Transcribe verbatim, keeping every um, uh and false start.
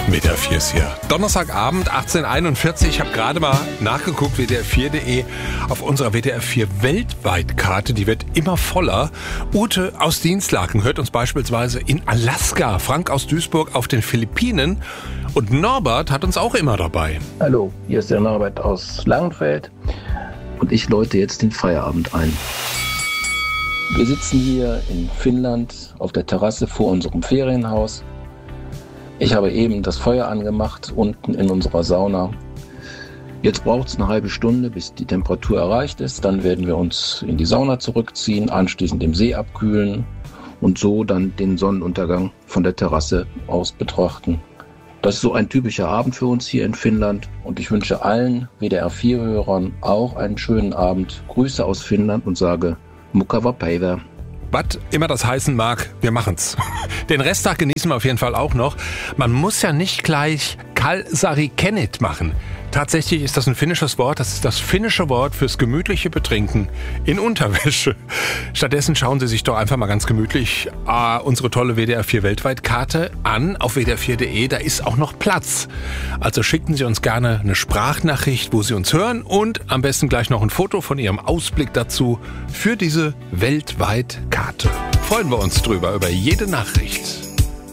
W D R vier ist hier. Donnerstagabend, achtzehn Uhr einundvierzig. Ich habe gerade mal nachgeguckt, W D R vier punkt de auf unserer W D R vier Weltweit-Karte. Die wird immer voller. Ute aus Dienstlaken hört uns beispielsweise in Alaska. Frank aus Duisburg auf den Philippinen. Und Norbert hat uns auch immer dabei. Hallo, hier ist der Norbert aus Langenfeld. Und ich läute jetzt den Feierabend ein. Wir sitzen hier in Finnland auf der Terrasse vor unserem Ferienhaus. Ich habe eben das Feuer angemacht, unten in unserer Sauna. Jetzt braucht es eine halbe Stunde, bis die Temperatur erreicht ist. Dann werden wir uns in die Sauna zurückziehen, anschließend im See abkühlen und so dann den Sonnenuntergang von der Terrasse aus betrachten. Das ist so ein typischer Abend für uns hier in Finnland. Und ich wünsche allen W D R vier Hörern auch einen schönen Abend. Grüße aus Finnland und sage Mukava Päivä. Was immer das heißen mag, wir machen's. Den Resttag genießen wir auf jeden Fall auch noch. Man muss ja nicht gleich Kalsari Kennit machen. Tatsächlich ist das ein finnisches Wort. Das ist das finnische Wort fürs gemütliche Betrinken in Unterwäsche. Stattdessen schauen Sie sich doch einfach mal ganz gemütlich äh, unsere tolle W D R vier Weltweit-Karte an auf W D R vier punkt de. Da ist auch noch Platz. Also schicken Sie uns gerne eine Sprachnachricht, wo Sie uns hören und am besten gleich noch ein Foto von Ihrem Ausblick dazu für diese Weltweit-Karte. Freuen wir uns drüber, über jede Nachricht.